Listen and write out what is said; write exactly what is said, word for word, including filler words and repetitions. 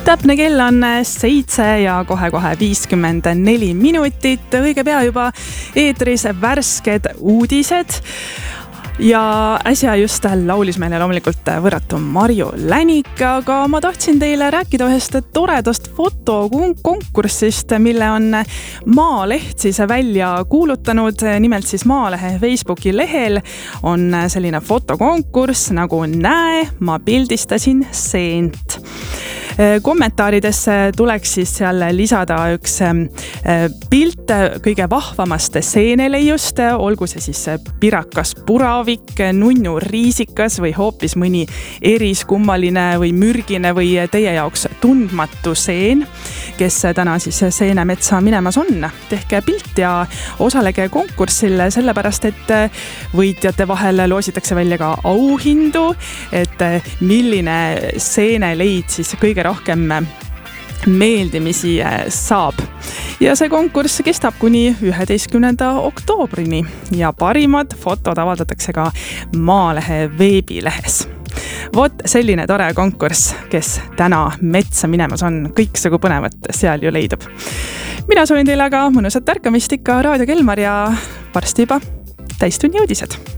Täpne kell on seitse ja kohe-kohe viiskümmend neli minutit. Õige pea juba eetris värsked uudised. Ja äsja just laulis meile loomulikult võrratu Marju Länik, aga ma tahtsin teile rääkida ühest toredast fotokonkursist, mille on Maaleht siis välja kuulutanud. Nimelt siis Maalehe Facebooki lehel on selline fotokonkurss nagu Näe, ma pildistasin seent. Kommentaaridesse tuleks siis seal lisada üks pilt kõige vahvamast seeneleiust, olgu see siis pirakas puravik, nunnu riisikas või hoopis mõni eriskummaline või mürgine või teie jaoks tundmatu seen, kes täna siis seenemetsa minemas on. Tehke pilt ja osalege konkursil, sellepärast et võitjate vahel loositakse välja ka auhindu, et milline seeneleid siis kõige rohkem meeldimisi saab. Ja see konkurss kestab kuni üheteistkümnenda oktoobrini ja parimad fotod avaldatakse ka Maalehe veebilehes. Vot selline tore konkurss, kes täna metsa minemas on, kõiksugu põnevat seal ju leidub. Mina soovin teile aga mõnusat ärkamist ikka Raadio Kelmar ja varsti juba täistunni uudised.